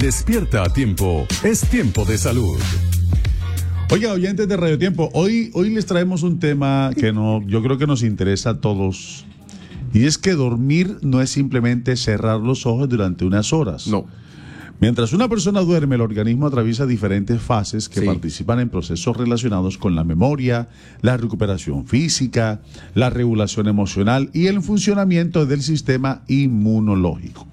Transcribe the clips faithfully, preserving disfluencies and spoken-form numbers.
Despierta a tiempo, es tiempo de salud. Oiga, oyentes de Radio Tiempo, hoy, hoy les traemos un tema que no, yo creo que nos interesa a todos. Y es que dormir no es simplemente cerrar los ojos durante unas horas. No. Mientras una persona duerme, el organismo atraviesa diferentes fases que Sí. participan en procesos relacionados con la memoria, la recuperación física, la regulación emocional y el funcionamiento del sistema inmunológico.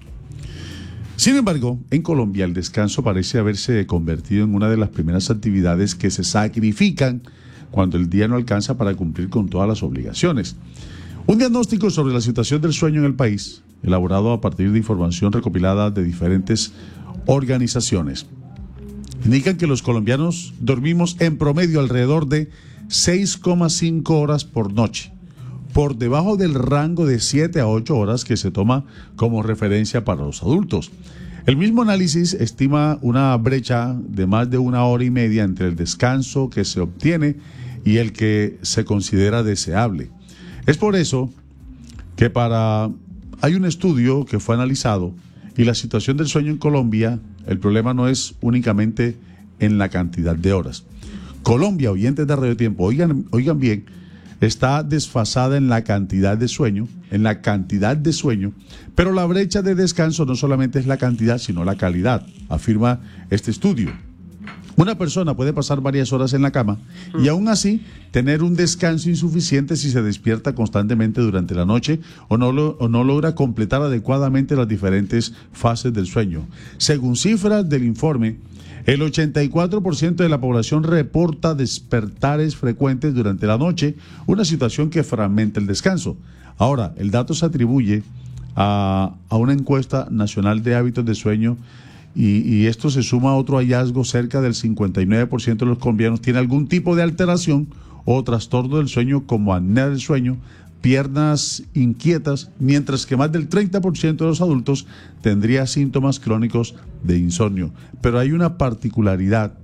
Sin embargo, en Colombia el descanso parece haberse convertido en una de las primeras actividades que se sacrifican cuando el día no alcanza para cumplir con todas las obligaciones. Un diagnóstico sobre la situación del sueño en el país, elaborado a partir de información recopilada de diferentes organizaciones, indican que los colombianos dormimos en promedio alrededor de seis coma cinco horas por noche, por debajo del rango de siete a ocho horas que se toma como referencia para los adultos. El mismo análisis estima una brecha de más de una hora y media entre el descanso que se obtiene y el que se considera deseable. Es por eso que para hay un estudio que fue analizado y la situación del sueño en Colombia, el problema no es únicamente en la cantidad de horas. Colombia, oyentes de Radio Tiempo, oigan, oigan bien, está desfasada en la cantidad de sueño, en la cantidad de sueño, pero la brecha de descanso no solamente es la cantidad, sino la calidad, afirma este estudio. Una persona puede pasar varias horas en la cama y aún así tener un descanso insuficiente si se despierta constantemente durante la noche o no, lo, o no logra completar adecuadamente las diferentes fases del sueño. Según cifras del informe, el ochenta y cuatro por ciento de la población reporta despertares frecuentes durante la noche, una situación que fragmenta el descanso. Ahora, el dato se atribuye a, a una encuesta nacional de hábitos de sueño y, y esto se suma a otro hallazgo: cerca del cincuenta y nueve por ciento de los colombianos tiene algún tipo de alteración o trastorno del sueño, como apnea del sueño, piernas inquietas, mientras que más del treinta por ciento de los adultos tendría síntomas crónicos de insomnio. Pero hay una particularidad,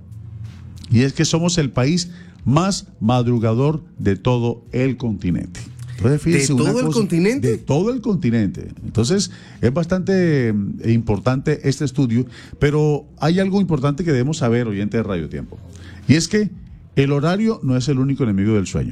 y es que somos el país más madrugador de todo el continente. Entonces, fíjense, ¿De una todo el cosa, continente? De todo el continente. Entonces, es bastante eh, importante este estudio, pero hay algo importante que debemos saber, oyentes de Radio Tiempo, y es que el horario no es el único enemigo del sueño.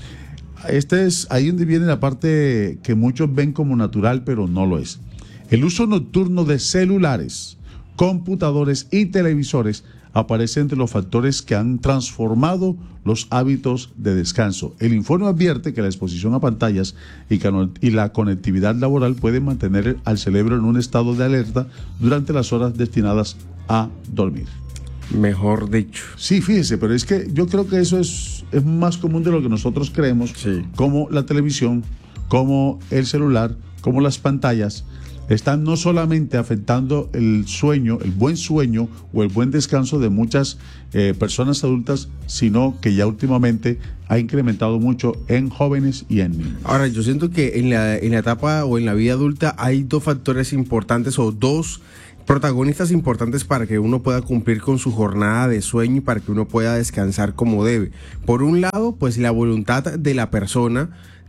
Este es ahí donde viene la parte que muchos ven como natural, pero no lo es. El uso nocturno de celulares, computadores y televisores aparece entre los factores que han transformado los hábitos de descanso. El informe advierte que la exposición a pantallas y, y la conectividad laboral pueden mantener al cerebro en un estado de alerta durante las horas destinadas a dormir. Mejor dicho. Sí, fíjese, pero es que yo creo que eso es, es más común de lo que nosotros creemos, Sí. como la televisión, como el celular, como las pantallas, están no solamente afectando el sueño, el buen sueño o el buen descanso de muchas eh, personas adultas, sino que ya últimamente ha incrementado mucho en jóvenes y en niños. Ahora, yo siento que en la, en la etapa o en la vida adulta hay dos factores importantes o dos protagonistas importantes para que uno pueda cumplir con su jornada de sueño y para que uno pueda descansar como debe. Por un lado, pues la voluntad de la persona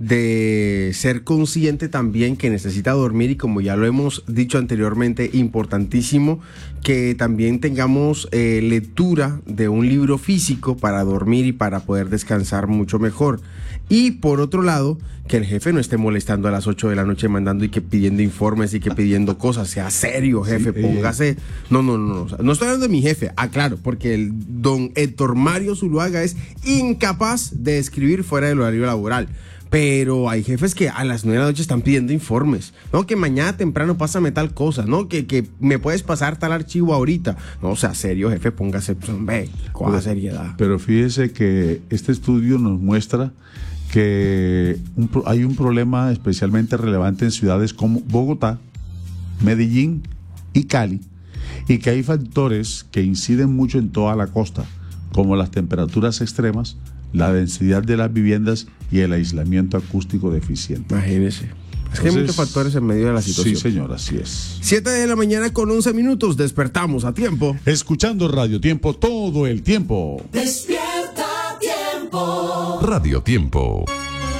de ser consciente también que necesita dormir, y como ya lo hemos dicho anteriormente, importantísimo que también tengamos eh, lectura de un libro físico para dormir y para poder descansar mucho mejor. Y por otro lado, que el jefe no esté molestando a las ocho de la noche mandando y que pidiendo informes y que pidiendo cosas. Sea serio, jefe, sí, póngase. Eh. No, no, no, no. No estoy hablando de mi jefe, aclaro, porque el don Héctor Mario Zuluaga es incapaz de escribir fuera del horario laboral. Pero hay jefes que a las nueve de la noche están pidiendo informes. No, que mañana temprano pásame tal cosa. No, que, que me puedes pasar tal archivo ahorita. No, o sea, serio, jefe, póngase, ve, con la seriedad. Pero fíjese que este estudio nos muestra que un, hay un problema especialmente relevante en ciudades como Bogotá, Medellín y Cali, y que hay factores que inciden mucho en toda la costa, como las temperaturas extremas, la densidad de las viviendas y el aislamiento acústico deficiente. Imagínese. Es Entonces, que hay muchos factores en medio de la situación. Sí, señor, así es. siete de la mañana con once minutos, despertamos a tiempo. Escuchando Radio Tiempo todo el tiempo. Despierta a tiempo. Radio Tiempo.